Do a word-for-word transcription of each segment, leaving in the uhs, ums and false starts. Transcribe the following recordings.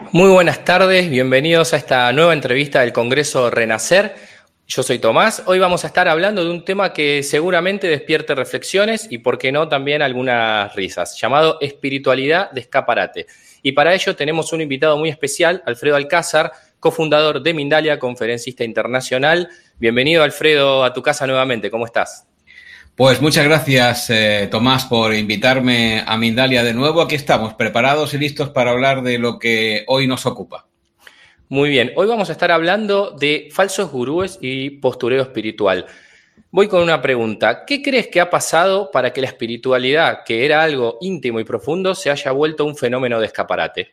Muy buenas tardes, bienvenidos a esta nueva entrevista del Congreso Renacer. Yo soy Tomás. Hoy vamos a estar hablando de un tema que seguramente despierte reflexiones y, por qué no, también algunas risas, llamado espiritualidad de escaparate. Y para ello tenemos un invitado muy especial, Alfredo Alcázar, cofundador de Mindalia, conferencista internacional. Bienvenido, Alfredo, a tu casa nuevamente. ¿Cómo estás? Pues muchas gracias, eh, Tomás, por invitarme a Mindalia de nuevo. Aquí estamos, preparados y listos para hablar de lo que hoy nos ocupa. Muy bien, hoy vamos a estar hablando de falsos gurúes y postureo espiritual. Voy con una pregunta. ¿Qué crees que ha pasado para que la espiritualidad, que era algo íntimo y profundo, se haya vuelto un fenómeno de escaparate?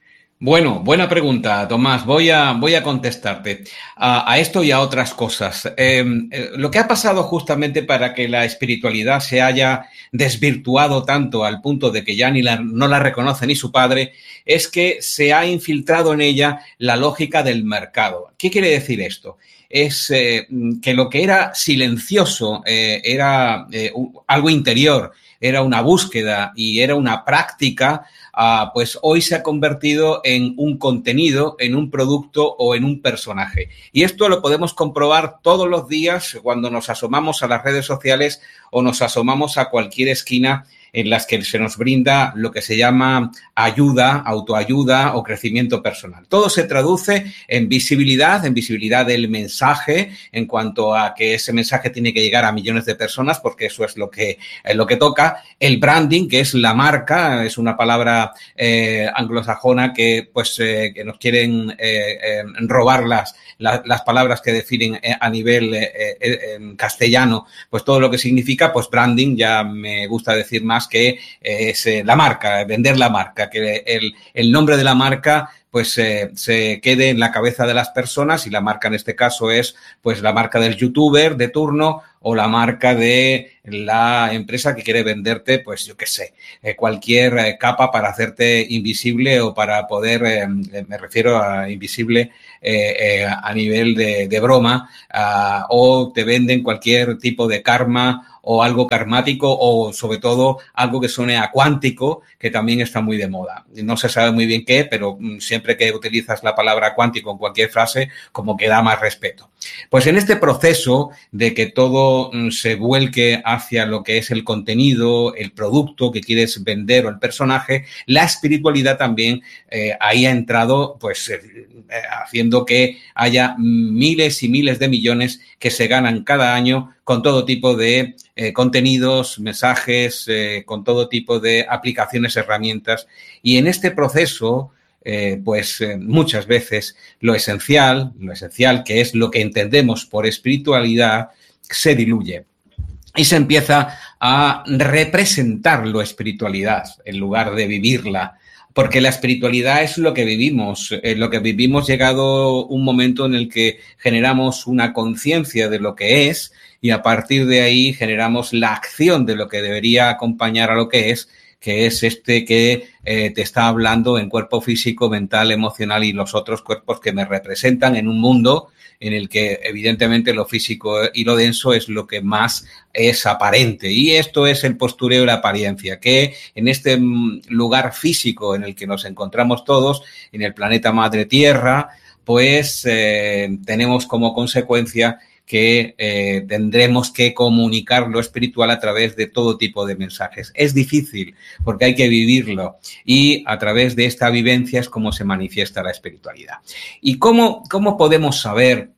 Bueno, buena pregunta, Tomás. Voy a, voy a contestarte a, a esto y a otras cosas. Eh, eh, lo que ha pasado justamente para que la espiritualidad se haya desvirtuado tanto al punto de que ya ni la, no la reconoce ni su padre, es que se ha infiltrado en ella la lógica del mercado. ¿Qué quiere decir esto? Es eh, que lo que era silencioso eh, era eh, algo interior, era una búsqueda y era una práctica. Uh, pues hoy se ha convertido en un contenido, en un producto o en un personaje. Y esto lo podemos comprobar todos los días cuando nos asomamos a las redes sociales o nos asomamos a cualquier esquina en las que se nos brinda lo que se llama ayuda, autoayuda o crecimiento personal. Todo se traduce en visibilidad, en visibilidad del mensaje, en cuanto a que ese mensaje tiene que llegar a millones de personas, porque eso es lo que, eh, lo que toca. El branding, que es la marca, es una palabra eh, anglosajona que, pues, eh, que nos quieren eh, eh, robar las, las, las palabras que definen eh, a nivel eh, eh, en castellano, pues todo lo que significa, pues branding, ya me gusta decir más que es eh, la marca, vender la marca, que el, el nombre de la marca pues eh, se quede en la cabeza de las personas, y la marca en este caso es pues la marca del youtuber de turno o la marca de la empresa que quiere venderte, pues yo qué sé, eh, cualquier eh, capa para hacerte invisible o para poder, eh, me refiero a invisible eh, eh, a nivel de, de broma, uh, o te venden cualquier tipo de karma o algo karmático, o sobre todo algo que suene a cuántico, que también está muy de moda. No se sabe muy bien qué, pero siempre que utilizas la palabra cuántico en cualquier frase, como que da más respeto. Pues en este proceso de que todo se vuelque hacia lo que es el contenido, el producto que quieres vender o el personaje, la espiritualidad también eh, ahí ha entrado, pues eh, haciendo que haya miles y miles de millones que se ganan cada año con todo tipo de eh, contenidos, mensajes, eh, con todo tipo de aplicaciones, herramientas. Y en este proceso, eh, pues eh, muchas veces lo esencial, lo esencial que es lo que entendemos por espiritualidad, se diluye. Y se empieza a representar la espiritualidad en lugar de vivirla. Porque la espiritualidad es lo que vivimos, eh, lo que vivimos llegado un momento en el que generamos una conciencia de lo que es, y a partir de ahí generamos la acción de lo que debería acompañar a lo que es, que es este que eh, te está hablando en cuerpo físico, mental, emocional y los otros cuerpos que me representan en un mundo en el que evidentemente lo físico y lo denso es lo que más es aparente. Y esto es el postureo y la apariencia, que en este lugar físico en el que nos encontramos todos, en el planeta Madre Tierra, pues eh, tenemos como consecuencia que eh, tendremos que comunicar lo espiritual a través de todo tipo de mensajes. Es difícil porque hay que vivirlo, y a través de esta vivencia es como se manifiesta la espiritualidad. ¿Y cómo, cómo podemos saber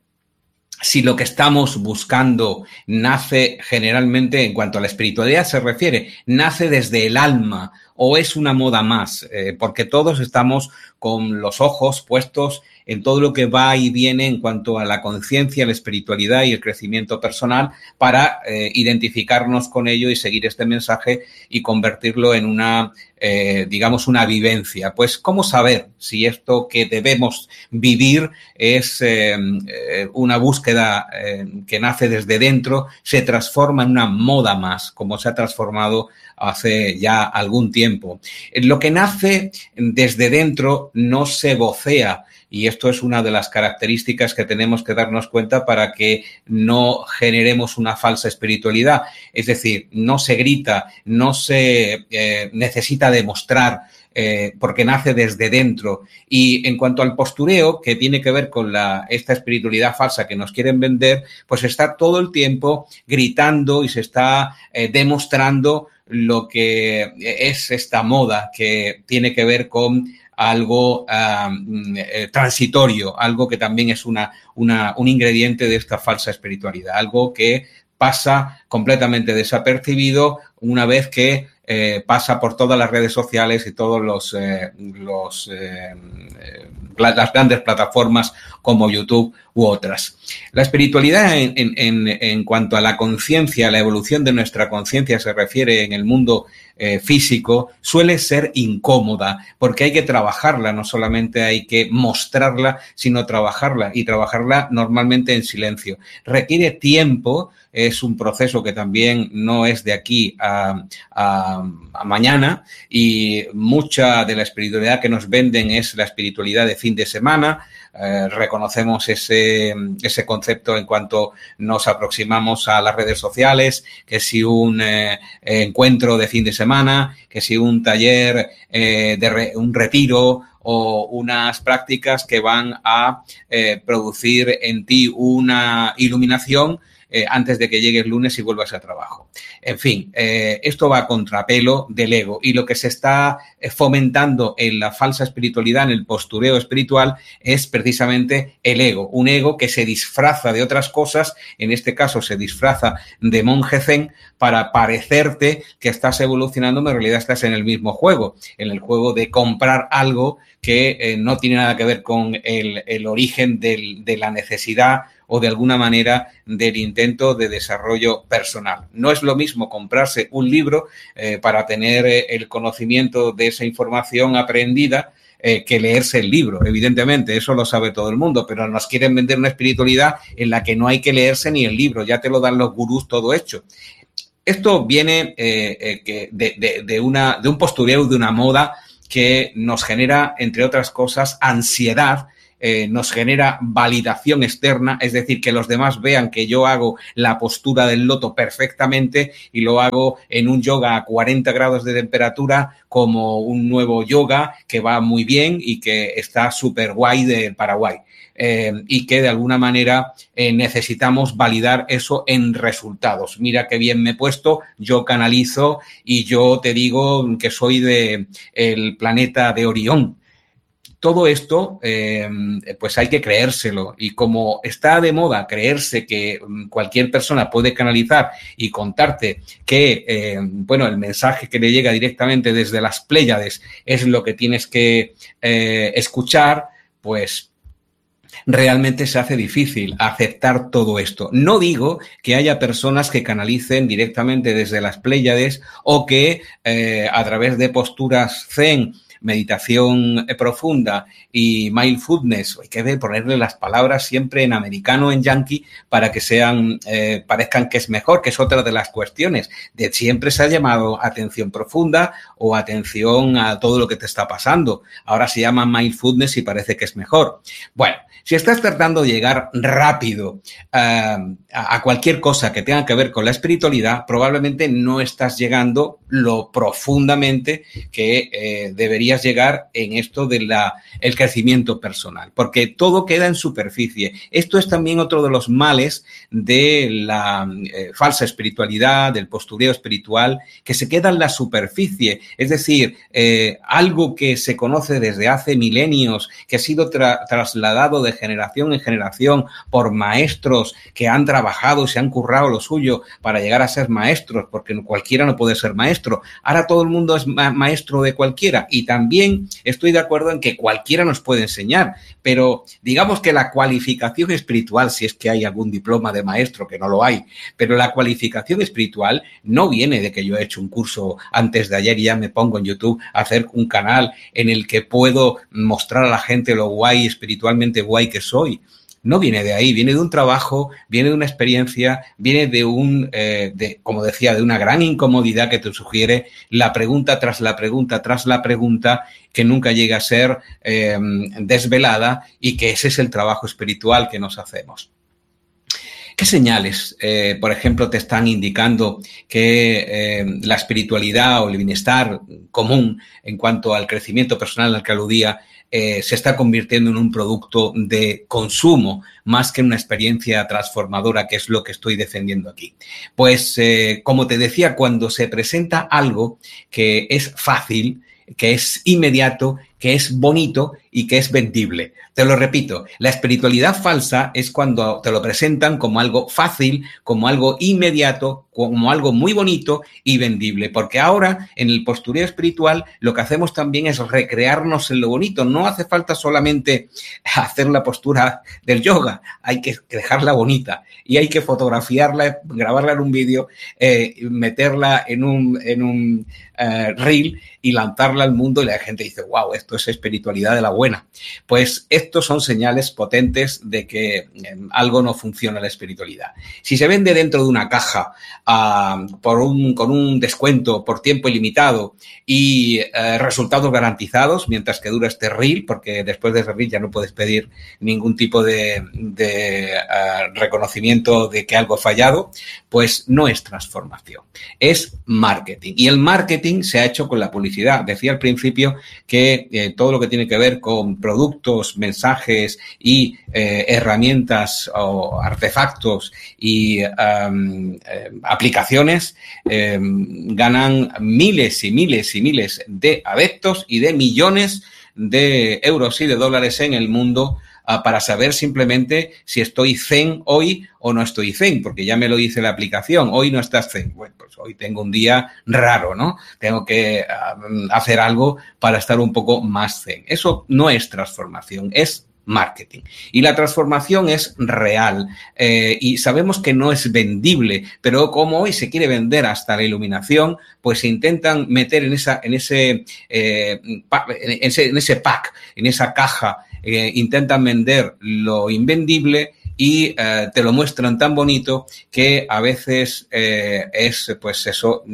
si lo que estamos buscando nace generalmente, en cuanto a la espiritualidad se refiere, nace desde el alma o es una moda más? Eh, porque todos estamos con los ojos puestos en todo lo que va y viene en cuanto a la conciencia, la espiritualidad y el crecimiento personal, para eh, identificarnos con ello y seguir este mensaje y convertirlo en una, eh, digamos, una vivencia. Pues, ¿cómo saber si esto que debemos vivir es eh, una búsqueda eh, que nace desde dentro, se transforma en una moda más, como se ha transformado hace ya algún tiempo? Lo que nace desde dentro no se vocea, y esto es una de las características que tenemos que darnos cuenta para que no generemos una falsa espiritualidad. Es decir, no se grita, no se eh, necesita demostrar, eh, porque nace desde dentro. Y en cuanto al postureo, que tiene que ver con la, esta espiritualidad falsa que nos quieren vender, pues está todo el tiempo gritando y se está eh, demostrando lo que es esta moda que tiene que ver con algo uh, eh, transitorio, algo que también es una, una, un ingrediente de esta falsa espiritualidad, algo que pasa completamente desapercibido una vez que eh, pasa por todas las redes sociales y todos los, eh, los eh, las grandes plataformas como YouTube u otras. La espiritualidad en, en, en cuanto a la conciencia, la evolución de nuestra conciencia se refiere en el mundo eh, físico, suele ser incómoda porque hay que trabajarla, no solamente hay que mostrarla, sino trabajarla y trabajarla normalmente en silencio. Requiere tiempo, es un proceso que también no es de aquí a, a, a mañana y mucha de la espiritualidad que nos venden es la espiritualidad de fin de semana. Eh, reconocemos ese, ese concepto en cuanto nos aproximamos a las redes sociales, que si un eh, encuentro de fin de semana, que si un taller, eh, de re, un retiro o unas prácticas que van a eh, producir en ti una iluminación Eh, antes de que llegue el lunes y vuelvas a trabajo. En fin, eh, esto va a contrapelo del ego y lo que se está fomentando en la falsa espiritualidad, en el postureo espiritual, es precisamente el ego. Un ego que se disfraza de otras cosas, en este caso se disfraza de monje zen para parecerte que estás evolucionando, pero en realidad estás en el mismo juego, en el juego de comprar algo que eh, no tiene nada que ver con el, el origen del, de la necesidad o de alguna manera del intento de desarrollo personal. No es lo mismo comprarse un libro eh, para tener eh, el conocimiento de esa información aprendida eh, que leerse el libro. Evidentemente, eso lo sabe todo el mundo, pero nos quieren vender una espiritualidad en la que no hay que leerse ni el libro, ya te lo dan los gurús todo hecho. Esto viene eh, eh, de, de, de, una, de un postureo, de una moda que nos genera, entre otras cosas, ansiedad, Eh, nos genera validación externa, es decir, que los demás vean que yo hago la postura del loto perfectamente y lo hago en un yoga a cuarenta grados de temperatura como un nuevo yoga que va muy bien y que está súper guay del Paraguay. Eh, y que de alguna manera eh, necesitamos validar eso en resultados. Mira qué bien me he puesto, yo canalizo y yo te digo que soy de el planeta de Orión. Todo esto, eh, pues hay que creérselo y como está de moda creerse que cualquier persona puede canalizar y contarte que, eh, bueno, el mensaje que le llega directamente desde las Pléyades es lo que tienes que eh, escuchar, pues realmente se hace difícil aceptar todo esto. No digo que haya personas que canalicen directamente desde las Pléyades o que eh, a través de posturas zen, meditación profunda y mindfulness, hay que ponerle las palabras siempre en americano, en yankee, para que sean, eh, parezcan que es mejor, que es otra de las cuestiones. De siempre se ha llamado atención profunda o atención a todo lo que te está pasando. Ahora se llama mindfulness y parece que es mejor. Bueno, si estás tratando de llegar rápido uh, a cualquier cosa que tenga que ver con la espiritualidad, probablemente no estás llegando lo profundamente que eh, deberías llegar en esto del el crecimiento personal, porque todo queda en superficie. Esto es también otro de los males de la eh, falsa espiritualidad, del postureo espiritual, que se queda en la superficie. Es decir, eh, algo que se conoce desde hace milenios, que ha sido tra trasladado de generación en generación por maestros que han trabajado y se han currado lo suyo para llegar a ser maestros, porque cualquiera no puede ser maestro. Ahora todo el mundo es ma maestro de cualquiera y también estoy de acuerdo en que cualquiera nos puede enseñar, pero digamos que la cualificación espiritual, si es que hay algún diploma de maestro, que no lo hay, pero la cualificación espiritual no viene de que yo he hecho un curso antes de ayer y ya me pongo en YouTube a hacer un canal en el que puedo mostrar a la gente lo guay, espiritualmente guay que soy. No viene de ahí, viene de un trabajo, viene de una experiencia, viene de un, eh, de, como decía, de una gran incomodidad que te sugiere la pregunta tras la pregunta tras la pregunta que nunca llega a ser eh, desvelada y que ese es el trabajo espiritual que nos hacemos. ¿Qué señales, eh, por ejemplo, te están indicando que eh, la espiritualidad o el bienestar común en cuanto al crecimiento personal al que aludía eh, se está convirtiendo en un producto de consumo más que en una experiencia transformadora, que es lo que estoy defendiendo aquí? Pues, eh, como te decía, cuando se presenta algo que es fácil, que es inmediato, que es bonito y que es vendible. Te lo repito, la espiritualidad falsa es cuando te lo presentan como algo fácil, como algo inmediato, como algo muy bonito y vendible. Porque ahora, en el postureo espiritual, lo que hacemos también es recrearnos en lo bonito. No hace falta solamente hacer la postura del yoga, hay que dejarla bonita y hay que fotografiarla, grabarla en un vídeo, eh, meterla en un, en un uh, reel y lanzarla al mundo, y la gente dice, wow, esto es espiritualidad de la buena. Pues estos son señales potentes de que eh, algo no funciona en la espiritualidad. Si se vende dentro de una caja uh, por un, con un descuento por tiempo ilimitado y uh, resultados garantizados mientras que dura este reel, porque después de ese reel ya no puedes pedir ningún tipo de, de uh, reconocimiento de que algo ha fallado, pues no es transformación, es marketing. Y el marketing se ha hecho con la publicidad. Decía al principio que eh, todo lo que tiene que ver con productos, mensajes y eh, herramientas o artefactos y um, eh, aplicaciones eh, ganan miles y miles y miles de adeptos y de millones de euros y de dólares en el mundo uh, para saber simplemente si estoy zen hoy o no estoy zen, porque ya me lo dice la aplicación, hoy no estás zen. Bueno, pues hoy tengo un día raro, ¿no? Tengo que uh, hacer algo para estar un poco más zen. Eso no es transformación, es marketing. Y la transformación es real eh, y sabemos que no es vendible, pero como hoy se quiere vender hasta la iluminación, pues se intentan meter en, esa, en, ese, eh, en, ese, en ese pack, en esa caja, eh, intentan vender lo invendible y eh, te lo muestran tan bonito que a veces eh, es, pues eso,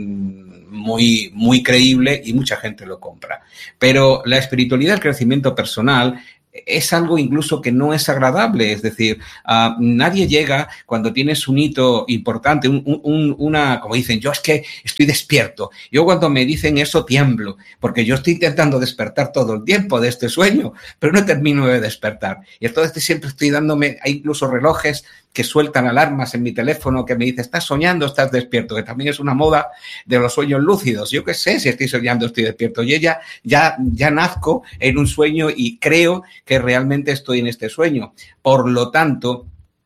muy, muy creíble y mucha gente lo compra. Pero la espiritualidad, el crecimiento personal, es algo incluso que no es agradable, es decir, uh, nadie llega cuando tienes un hito importante, un, un, una, como dicen, yo es que estoy despierto. Yo cuando me dicen eso tiemblo, porque yo estoy intentando despertar todo el tiempo de este sueño, pero no termino de despertar. Y entonces siempre estoy dándome, hay incluso relojes que sueltan alarmas en mi teléfono que me dicen, estás soñando, estás despierto, que también es una moda de los sueños lúcidos. Yo qué sé si estoy soñando, estoy despierto. Y ella ya, ya nazco en un sueño y creo que realmente estoy en este sueño. Por lo tanto,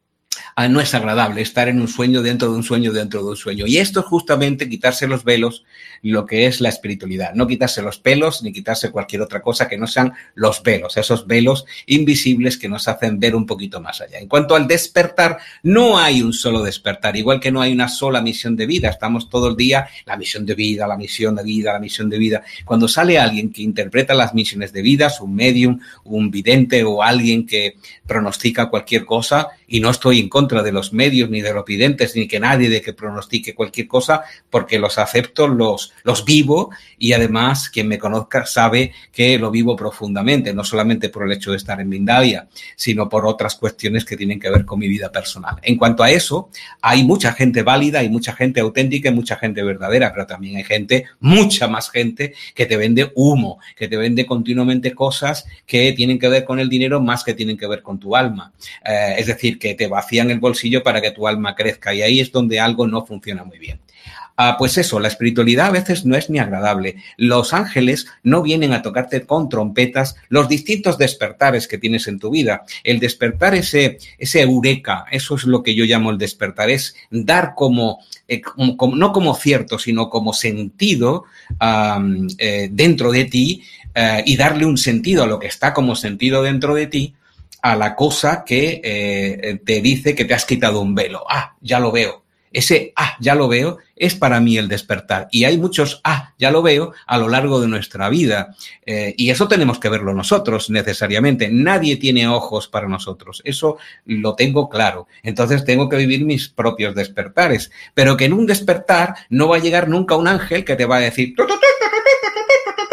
Ah, no es agradable estar en un sueño dentro de un sueño dentro de un sueño. Y esto es justamente quitarse los velos, lo que es la espiritualidad. No quitarse los pelos ni quitarse cualquier otra cosa que no sean los velos, esos velos invisibles que nos hacen ver un poquito más allá. En cuanto al despertar, no hay un solo despertar, igual que no hay una sola misión de vida. Estamos todo el día, la misión de vida, la misión de vida, la misión de vida. Cuando sale alguien que interpreta las misiones de vida, un medium, un vidente o alguien que pronostica cualquier cosa, y no estoy en contra de los medios ni de los videntes ni que nadie de que pronostique cualquier cosa, porque los acepto, los, los vivo, y además quien me conozca sabe que lo vivo profundamente, no solamente por el hecho de estar en Mindalia, sino por otras cuestiones que tienen que ver con mi vida personal. En cuanto a eso, hay mucha gente válida, hay mucha gente auténtica y mucha gente verdadera, pero también hay gente, mucha más gente, que te vende humo, que te vende continuamente cosas que tienen que ver con el dinero más que tienen que ver con tu alma. Eh, es decir, que te vacían el bolsillo para que tu alma crezca, y ahí es donde algo no funciona muy bien. Ah, pues eso, la espiritualidad a veces no es ni agradable. Los ángeles no vienen a tocarte con trompetas los distintos despertares que tienes en tu vida. El despertar, ese, ese eureka, eso es lo que yo llamo el despertar, es dar como, eh, como, como no como cierto, sino como sentido um, eh, dentro de ti eh, y darle un sentido a lo que está como sentido dentro de ti, a la cosa que eh, te dice que te has quitado un velo. Ah, ya lo veo. Ese ah, ya lo veo es para mí el despertar. Y hay muchos ah, ya lo veo a lo largo de nuestra vida. Eh, y eso tenemos que verlo nosotros necesariamente. Nadie tiene ojos para nosotros. Eso lo tengo claro. Entonces tengo que vivir mis propios despertares. Pero que en un despertar no va a llegar nunca un ángel que te va a decir...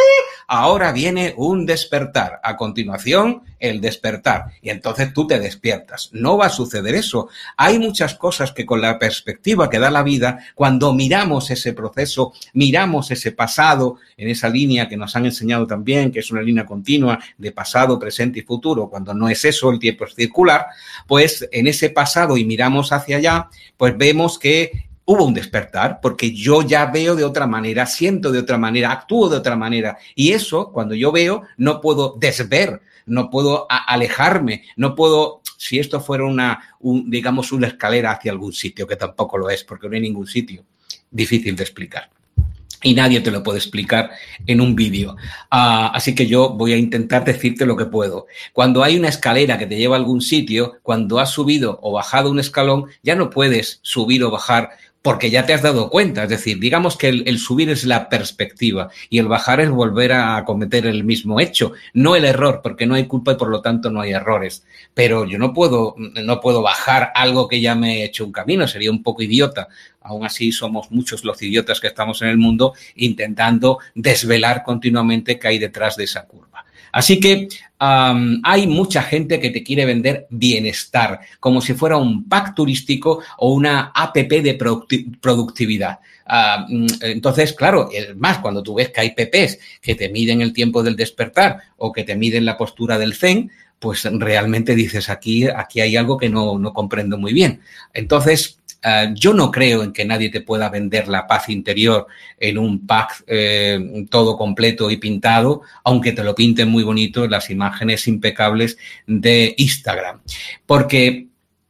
ahora viene un despertar, a continuación el despertar, y entonces tú te despiertas. No va a suceder eso. Hay muchas cosas que con la perspectiva que da la vida, cuando miramos ese proceso, miramos ese pasado, en esa línea que nos han enseñado también, que es una línea continua de pasado, presente y futuro, cuando no es eso, el tiempo es circular, pues en ese pasado y miramos hacia allá, pues vemos que hubo un despertar, porque yo ya veo de otra manera, siento de otra manera, actúo de otra manera. Y eso, cuando yo veo, no puedo desver, no puedo alejarme, no puedo, si esto fuera una, un, digamos, una escalera hacia algún sitio, que tampoco lo es, porque no hay ningún sitio, difícil de explicar. Y nadie te lo puede explicar en un vídeo. Uh, así que yo voy a intentar decirte lo que puedo. Cuando hay una escalera que te lleva a algún sitio, cuando has subido o bajado un escalón, ya no puedes subir o bajar porque ya te has dado cuenta. Es decir, digamos que el, el subir es la perspectiva y el bajar es volver a cometer el mismo hecho, no el error, porque no hay culpa y por lo tanto no hay errores. Pero yo no puedo, no puedo bajar algo que ya me he hecho un camino, sería un poco idiota. Aún así somos muchos los idiotas que estamos en el mundo intentando desvelar continuamente qué hay detrás de esa curva. Así que um, hay mucha gente que te quiere vender bienestar, como si fuera un pack turístico o una app de productividad. Uh, entonces, claro, es más, cuando tú ves que hay pps que te miden el tiempo del despertar o que te miden la postura del zen, pues realmente dices, aquí, aquí hay algo que no, no comprendo muy bien. Entonces, Uh, yo no creo en que nadie te pueda vender la paz interior en un pack eh, todo completo y pintado, aunque te lo pinten muy bonito en las imágenes impecables de Instagram. Porque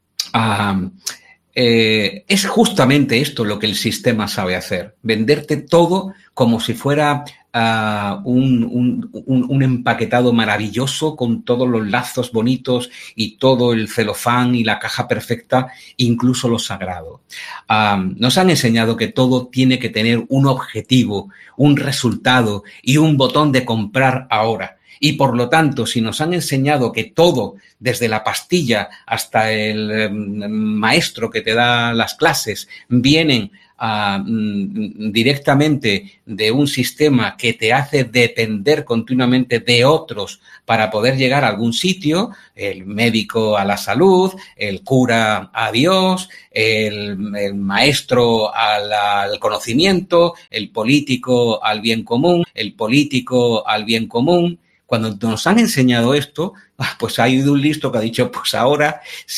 uh, eh, es justamente esto lo que el sistema sabe hacer, venderte todo como si fuera Uh, un, un, un, un empaquetado maravilloso con todos los lazos bonitos y todo el celofán y la caja perfecta, incluso lo sagrado. Uh, nos han enseñado que todo tiene que tener un objetivo, un resultado y un botón de comprar ahora. Y por lo tanto, si nos han enseñado que todo, desde la pastilla hasta el eh, maestro que te da las clases, vienen Uh, directamente de un sistema que te hace depender continuamente de otros para poder llegar a algún sitio, el médico a la salud, el cura a Dios, el, el maestro al, al conocimiento, el político al bien común, el político al bien común. Cuando nos han enseñado esto, pues ha ido un listo que ha dicho, pues ahora